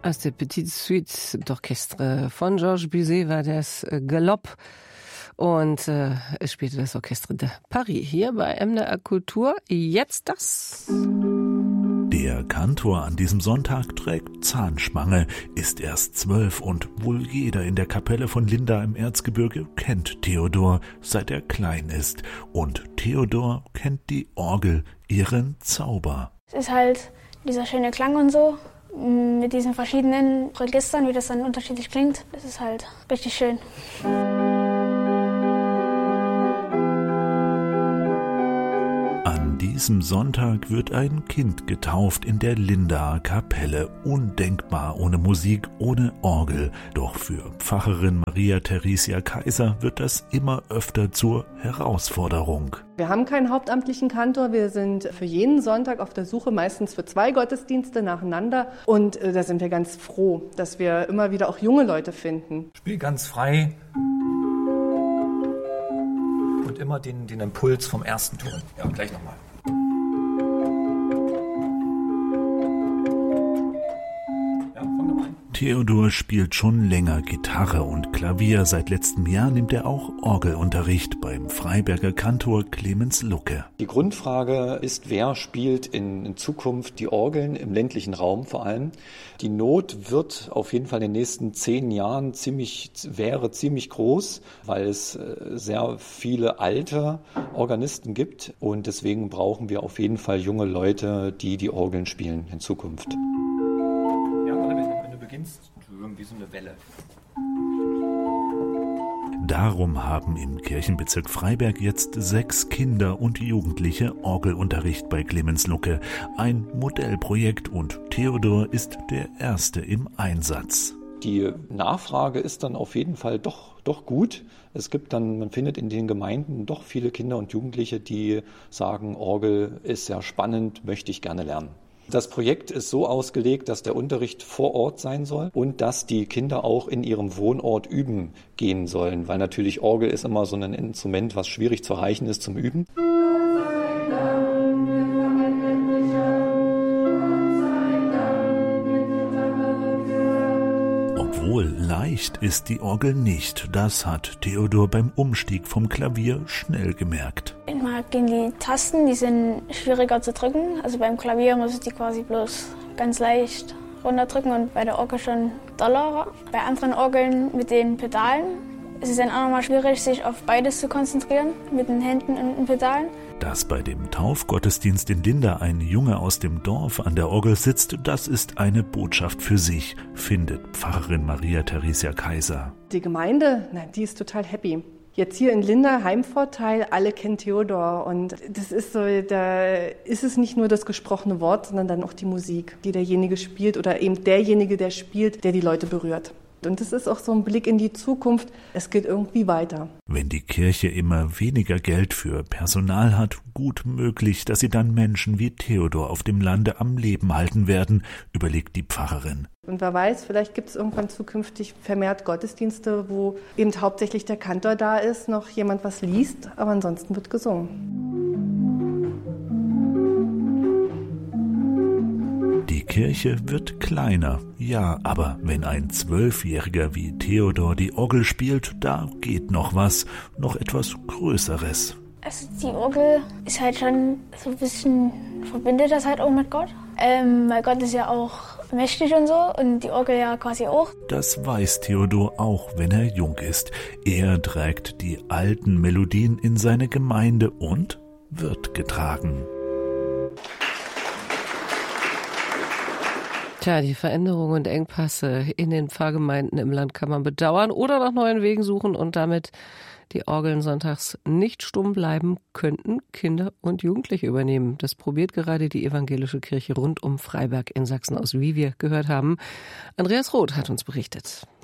Aus der Petite Suite d'Orchestre von Georges Bizet war das Galopp. Und es spielte das Orchestre de Paris hier bei MDR Kultur. Jetzt das. Der Kantor an diesem Sonntag trägt Zahnspange, ist erst 12 und wohl jeder in der Kapelle von Linda im Erzgebirge kennt Theodor, seit er klein ist. Und Theodor kennt die Orgel, ihren Zauber. Es ist halt dieser schöne Klang und so, mit diesen verschiedenen Registern, wie das dann unterschiedlich klingt. Das ist halt richtig schön. An diesem Sonntag wird ein Kind getauft in der Lindaer Kapelle. Undenkbar ohne Musik, ohne Orgel. Doch für Pfarrerin Maria Theresia Kaiser wird das immer öfter zur Herausforderung. Wir haben keinen hauptamtlichen Kantor. Wir sind für jeden Sonntag auf der Suche, meistens für 2 Gottesdienste nacheinander. Und da sind wir ganz froh, dass wir immer wieder auch junge Leute finden. Spiel ganz frei. Und immer den Impuls vom ersten Ton. Ja, gleich nochmal. Ja, fang doch mal an. Theodor spielt schon länger Gitarre und Klavier. Seit letztem Jahr nimmt er auch Orgelunterricht beim Freiberger Kantor Clemens Lucke. Die Grundfrage ist, wer spielt in Zukunft die Orgeln im ländlichen Raum vor allem. Die Not wird auf jeden Fall in den nächsten 10 Jahren ziemlich groß, weil es sehr viele alte Organisten gibt und deswegen brauchen wir auf jeden Fall junge Leute, die Orgeln spielen in Zukunft. Ja, wenn du beginnst, wie so eine Welle. Darum haben im Kirchenbezirk Freiberg jetzt 6 Kinder und Jugendliche Orgelunterricht bei Clemens Lucke. Ein Modellprojekt und Theodor ist der Erste im Einsatz. Die Nachfrage ist dann auf jeden Fall doch gut. Man findet in den Gemeinden doch viele Kinder und Jugendliche, die sagen, Orgel ist sehr spannend, möchte ich gerne lernen. Das Projekt ist so ausgelegt, dass der Unterricht vor Ort sein soll und dass die Kinder auch in ihrem Wohnort üben gehen sollen, weil natürlich Orgel ist immer so ein Instrument, was schwierig zu erreichen ist zum Üben. Obwohl leicht ist die Orgel nicht, das hat Theodor beim Umstieg vom Klavier schnell gemerkt. Manchmal gehen die Tasten, die sind schwieriger zu drücken. Also beim Klavier muss ich die quasi bloß ganz leicht runterdrücken und bei der Orgel schon doller. Bei anderen Orgeln mit den Pedalen ist es dann auch nochmal schwierig, sich auf beides zu konzentrieren, mit den Händen und den Pedalen. Dass bei dem Taufgottesdienst in Linda ein Junge aus dem Dorf an der Orgel sitzt, das ist eine Botschaft für sich, findet Pfarrerin Maria Theresia Kaiser. Die Gemeinde, die ist total happy. Jetzt hier in Linda, Heimvorteil, alle kennen Theodor und das ist so, da ist es nicht nur das gesprochene Wort, sondern dann auch die Musik, die derjenige spielt oder eben derjenige, der spielt, der die Leute berührt. Und es ist auch so ein Blick in die Zukunft, es geht irgendwie weiter. Wenn die Kirche immer weniger Geld für Personal hat, gut möglich, dass sie dann Menschen wie Theodor auf dem Lande am Leben halten werden, überlegt die Pfarrerin. Und wer weiß, vielleicht gibt es irgendwann zukünftig vermehrt Gottesdienste, wo eben hauptsächlich der Kantor da ist, noch jemand was liest, aber ansonsten wird gesungen. Die Kirche wird kleiner, ja, aber wenn ein 12-Jähriger wie Theodor die Orgel spielt, da geht noch was, noch etwas Größeres. Also die Orgel ist halt schon so ein bisschen, verbindet das halt auch mit Gott, weil Gott ist ja auch mächtig und so und die Orgel ja quasi auch. Das weiß Theodor auch, wenn er jung ist. Er trägt die alten Melodien in seine Gemeinde und wird getragen. Tja, die Veränderungen und Engpässe in den Pfarrgemeinden im Land kann man bedauern oder nach neuen Wegen suchen und damit die Orgeln sonntags nicht stumm bleiben, könnten Kinder und Jugendliche übernehmen. Das probiert gerade die evangelische Kirche rund um Freiberg in Sachsen aus, wie wir gehört haben. Andreas Roth hat uns berichtet.